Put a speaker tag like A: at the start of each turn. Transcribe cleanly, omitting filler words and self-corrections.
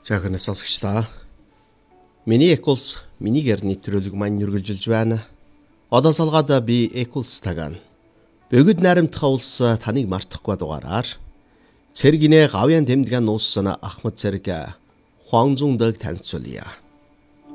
A: Жаахан сонсогчдаа. Миний Equals минийгээр нэвтрүүлэг маань үргэлжилж байна. Одоо салгаад би Equals тагана. Бөгөд найрамдах улс таныг мартахгүй дугаараар цэргинэ гавьян тэмдгэн нууссан Ахмад цэрэг Хуанзундаг танилцуулъя.